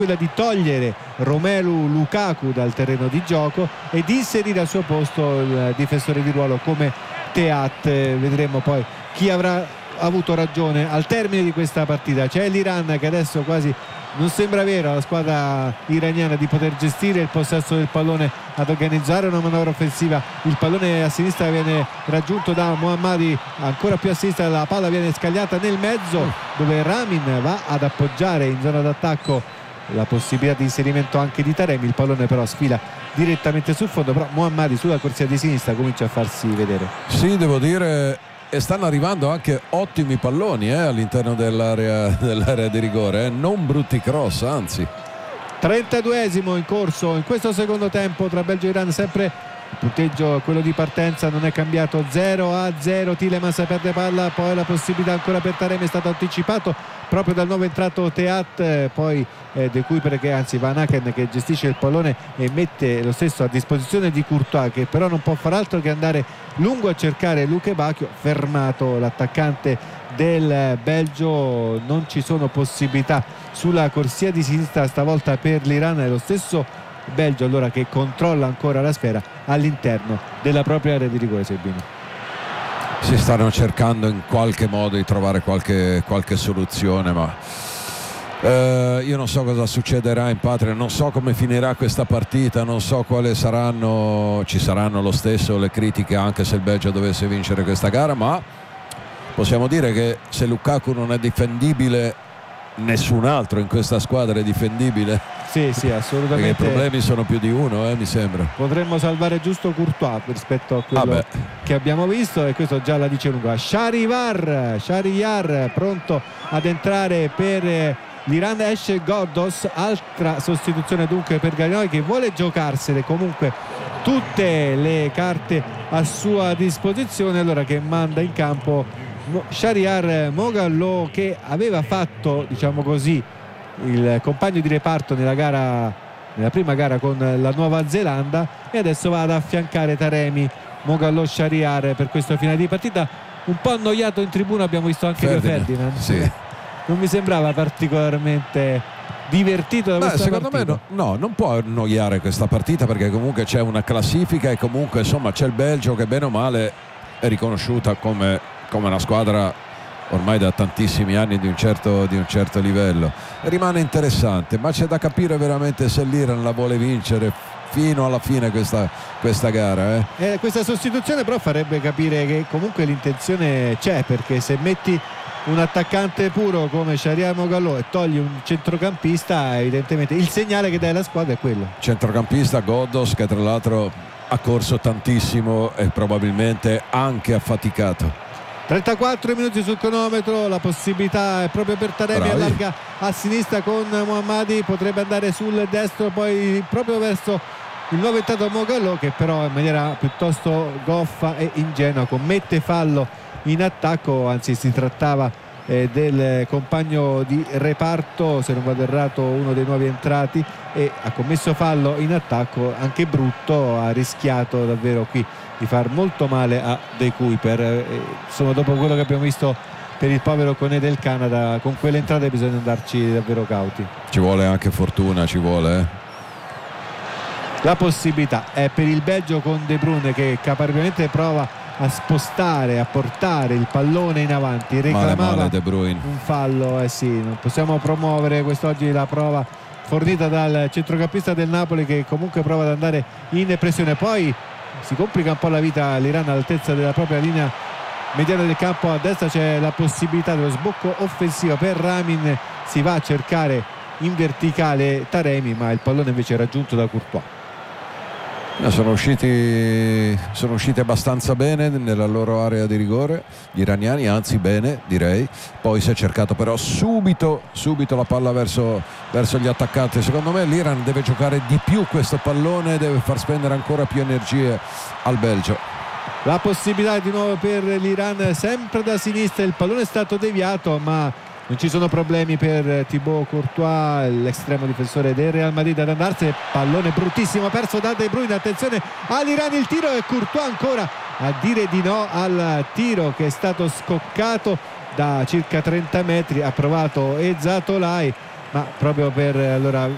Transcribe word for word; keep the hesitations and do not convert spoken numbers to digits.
quella di togliere Romelu Lukaku dal terreno di gioco e di inserire al suo posto il difensore di ruolo come Teat. Vedremo poi chi avrà avuto ragione al termine di questa partita. C'è l'Iran che adesso quasi non sembra vero la squadra iraniana di poter gestire il possesso del pallone, ad organizzare una manovra offensiva. Il pallone a sinistra viene raggiunto da Mohammadi, ancora più a sinistra la palla viene scagliata nel mezzo dove Ramin va ad appoggiare in zona d'attacco la possibilità di inserimento anche di Taremi. Il pallone però sfila direttamente sul fondo, però Mohammadi sulla corsia di sinistra comincia a farsi vedere. Sì, devo dire, e stanno arrivando anche ottimi palloni eh, all'interno dell'area, dell'area di rigore, eh. non brutti cross, anzi. trentaduesimo in corso in questo secondo tempo tra Belgio e Iran, sempre il punteggio, quello di partenza, non è cambiato, zero a zero. Tielemans perde palla, poi la possibilità ancora per Taremi è stato anticipato proprio dal nuovo entrato Teat, poi eh, De Cuyper che anzi Van Aken che gestisce il pallone e mette lo stesso a disposizione di Courtois, che però non può far altro che andare lungo a cercare Luke Bacchio, fermato l'attaccante del Belgio. Non ci sono possibilità sulla corsia di sinistra stavolta per l'Iran, è lo stesso Belgio allora che controlla ancora la sfera all'interno della propria area di rigore. Sebino, si stanno cercando in qualche modo di trovare qualche, qualche soluzione, ma eh, io non so cosa succederà in patria, non so come finirà questa partita, non so quali saranno, ci saranno lo stesso le critiche anche se il Belgio dovesse vincere questa gara, ma possiamo dire che se Lukaku non è difendibile, nessun altro in questa squadra è difendibile. Sì, sì, assolutamente. Perché i problemi sono più di uno, eh, mi sembra. Potremmo salvare giusto Courtois rispetto a quello ah che abbiamo visto, e questo già la dice lunga. Shahrivar, Shahriyar pronto ad entrare per l'Iran, esce Ghoddos, altra sostituzione dunque per Garinoi che vuole giocarsele comunque tutte le carte a sua disposizione, allora che manda in campo Shahriyar Mogallo, che aveva fatto, diciamo così, il compagno di reparto nella gara, nella prima gara con la Nuova Zelanda, e adesso va ad affiancare Taremi. Mogallo Shahriyar per questo finale di partita un po' annoiato in tribuna, abbiamo visto anche Ferdinand, Ferdinand. Sì. Non mi sembrava particolarmente divertito da Beh, questa secondo partita. me no, no, non può annoiare questa partita, perché comunque c'è una classifica e comunque insomma c'è il Belgio che bene o male è riconosciuta come, come una squadra ormai da tantissimi anni di un certo, di un certo livello. Rimane interessante, ma c'è da capire veramente se l'Iran la vuole vincere fino alla fine questa, questa gara eh. Eh, questa sostituzione però farebbe capire che comunque l'intenzione c'è, perché se metti un attaccante puro come Shahriyar Mogallo e togli un centrocampista, evidentemente il segnale che dai alla squadra è quello. Centrocampista Ghoddos, che tra l'altro ha corso tantissimo e probabilmente anche affaticato. trentaquattro minuti sul cronometro, la possibilità è proprio per Taremi, Bravi. allarga a sinistra con Mohammadi, potrebbe andare sul destro poi proprio verso il nuovo entrato Mogallo, che però in maniera piuttosto goffa e ingenua commette fallo in attacco, anzi si trattava eh, del compagno di reparto, se non vado errato uno dei nuovi entrati, e ha commesso fallo in attacco anche brutto, ha rischiato davvero qui di far molto male a De Cuyper. Eh, insomma, dopo quello che abbiamo visto per il povero Koné del Canada, con quelle entrate bisogna andarci davvero cauti. Ci vuole anche fortuna, ci vuole eh. La possibilità è per il Belgio con De Bruyne che caparbiamente prova a spostare, a portare il pallone in avanti, reclamava male, male De Bruyne. un fallo. Eh sì, non possiamo promuovere quest'oggi la prova fornita dal centrocampista del Napoli, che comunque prova ad andare in pressione. Poi si complica un po' la vita l'Iran all'altezza della propria linea mediana del campo. A destra c'è la possibilità dello sbocco offensivo per Ramin, si va a cercare in verticale Taremi, ma il pallone invece è raggiunto da Courtois. Sono usciti, sono usciti abbastanza bene nella loro area di rigore gli iraniani, anzi bene direi. Poi si è cercato però subito subito la palla verso, verso gli attaccanti. Secondo me l'Iran deve giocare di più questo pallone, deve far spendere ancora più energie al Belgio. La possibilità di nuovo per l'Iran, sempre da sinistra, il pallone è stato deviato ma non ci sono problemi per Thibaut Courtois, l'estremo difensore del Real Madrid, ad andarsene. Pallone bruttissimo perso da De Bruyne, attenzione all'Iran, il tiro, e Courtois ancora a dire di no al tiro che è stato scoccato da circa trenta metri. Ha provato Ezzatolai, ma proprio per allora